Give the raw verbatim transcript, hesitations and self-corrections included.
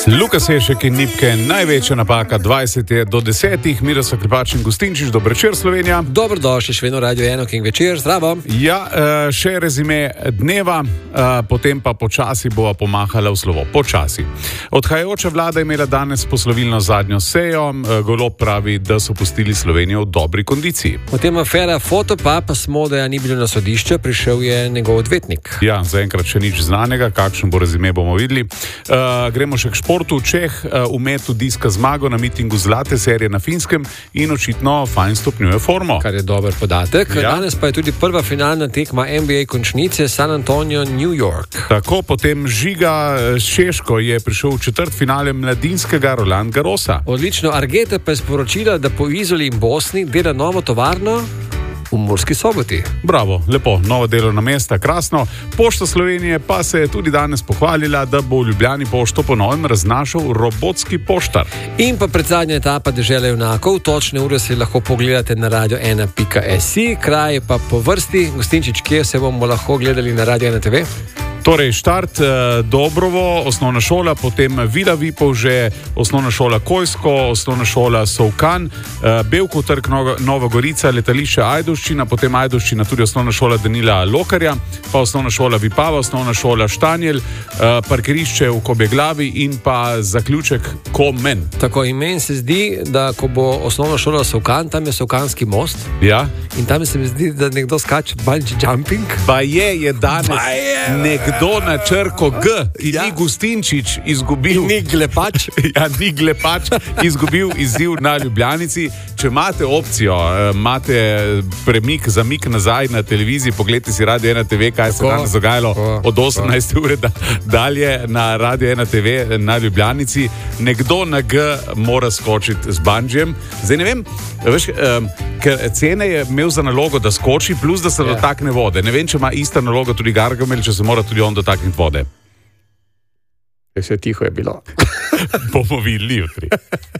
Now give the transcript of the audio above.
Luka Sešek in Nipke, največja napaka dvajset je do desetih, Miroslav Klepač in Gustinčič, dober večer Slovenija. Dobrodošli, še vedno Radio eno, King večer, zdravo. Ja, še rezime dneva, potem pa počasi bova pomahala v slovo, počasi. Odhajajoča vlada je imela danes poslovilno zadnjo sejo, Golob pravi, da so pustili Slovenijo v dobri kondiciji. Potem afera Fotopub, pa smo, da ni bilo na sodišče, prišel je njegov odvetnik. Ja, zaenkrat še nič znanega, kakšen bo rezime, bomo videli. Uh, gremo še k športu. Čeh uh, v metu diska zmago na mitingu zlate serije na Finskem in očitno fajn stopnjuje formo. Kar je dober podatek. Ja. Danes pa je tudi prva finalna tekma N B A končnice San Antonio, New York. Tako, potem Žiga Šeško je prišel v četrt finale mladinskega Roland Garrosa. Odlično, Argeta pa je sporočila, da po Izoli in Bosni dela novo tovarno v Murski Soboti. Bravo, lepo, novo delovna mesta, krasno. Pošta Slovenije pa se je tudi danes pohvalila, da bo v Ljubljani pošto po novem raznašal robotski poštar. In pa predzadnja etapa Dežele junakov, točne ure si lahko pogledate na radio ena pika si, kraj pa po vrsti. Gustinčič, kje se bomo lahko gledali na Radio ena te ve? Torej, štart eh, Dobrovo, osnovna šola, potem Vila Vipavže, osnovna šola Kojsko, osnovna šola Sovkan, eh, Bevkov trg, Nova, Nova Gorica, letališče Ajdovščina, potem Ajdovščina, tudi osnovna šola Danila Lokarja, pa osnovna šola Vipava, osnovna šola Štanjel, eh, parkirišče v Kobjeglavi in pa zaključek Komen. Tako, in meni se zdi, da ko bo osnovna šola Sovkan, tam je Sovkanski most. Ja. In tam se mi zdi, da nekdo skače bungee jumping. Pa je, je danes nekdo Kdo na črko G, ki ja. Ni Gustinčič izgubil. Ni Glepač. Ja, ni Glepač izgubil izziv na Ljubljanici. Če imate opcijo, imate premik, zamik nazaj na televiziji, pogledajte si Radio ena te ve, kaj se danes dogajalo od osemnajste ure da, dalje na Radio ena te ve na Ljubljanici. Nekdo na G mora skočiti z bungeejem. Zdaj ne vem, veš, um, ker Cene je imel za nalogo, da skoči, plus da se yeah. dotakne vode. Ne vem, če ima ista naloga tudi Gargamel, če se mora tudi on dotakniti vode. Vse tiho je bilo. Bomo videli jutri.